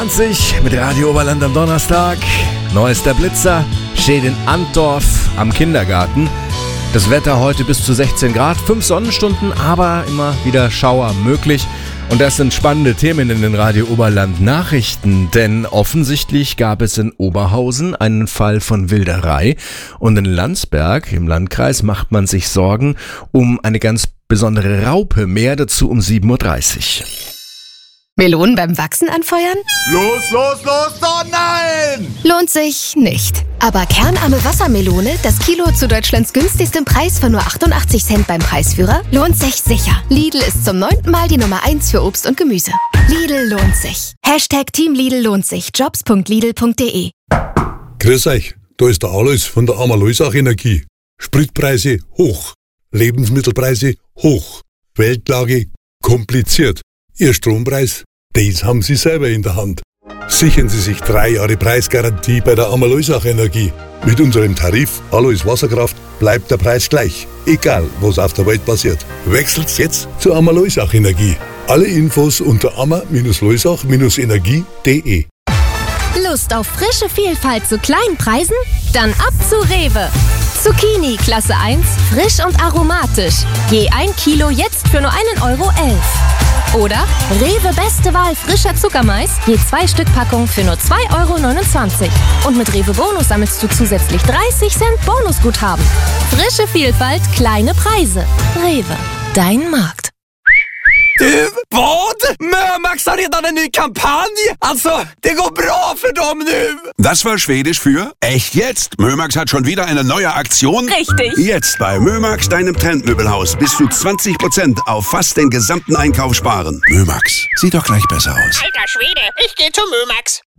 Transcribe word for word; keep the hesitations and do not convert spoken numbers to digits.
zwanzig mit Radio Oberland am Donnerstag. Neuester Blitzer steht in Antdorf am Kindergarten. Das Wetter heute bis zu sechzehn Grad, fünf Sonnenstunden, aber immer wieder Schauer möglich. Und das sind spannende Themen in den Radio Oberland Nachrichten, denn offensichtlich gab es in Oberhausen einen Fall von Wilderei und in Landsberg im Landkreis macht man sich Sorgen um eine ganz besondere Raupe. Mehr dazu um sieben Uhr dreißig. Melonen beim Wachsen anfeuern? Los, los, los, oh nein! Lohnt sich nicht. Aber kernarme Wassermelone, das Kilo zu Deutschlands günstigstem Preis von nur achtundachtzig Cent beim Preisführer, lohnt sich sicher. Lidl ist zum neunten Mal die Nummer eins für Obst und Gemüse. Lidl lohnt sich. Hashtag Team Lidl lohnt sich. jobs punkt lidl punkt de. Grüß euch, da ist der Alois von der Amaloisach Energie. Spritpreise hoch, Lebensmittelpreise hoch, Weltlage kompliziert. Ihr Strompreis, das haben Sie selber in der Hand. Sichern Sie sich drei Jahre Preisgarantie bei der Amaloisach Energie. Mit unserem Tarif Alois Wasserkraft bleibt der Preis gleich, egal was auf der Welt passiert. Wechselt jetzt zur Amaloisach Energie. Alle Infos unter amma loisach energie punkt de. Lust auf frische Vielfalt zu kleinen Preisen? Dann ab zu Rewe. Zucchini Klasse eins, frisch und aromatisch. Je ein Kilo jetzt für nur einen Euro elf. Oder Rewe Beste Wahl frischer Zuckermais, je zwei Stück Packung für nur zwei Euro neunundzwanzig. Und mit Rewe Bonus sammelst du zusätzlich dreißig Cent Bonusguthaben. Frische Vielfalt, kleine Preise. Rewe, dein Markt. Du, vad? Mömax har redan en ny kampanj! Alltså, det går bra för dem nu! Das war Schwedisch für echt jetzt. Mömax hat schon wieder eine neue Aktion. Richtig. Jetzt bei Mömax, deinem Trendmöbelhaus, bis zu zwanzig Prozent auf fast den gesamten Einkauf sparen. Mömax, sieht doch gleich besser aus. Alter Schwede, ich geh zu Mömax.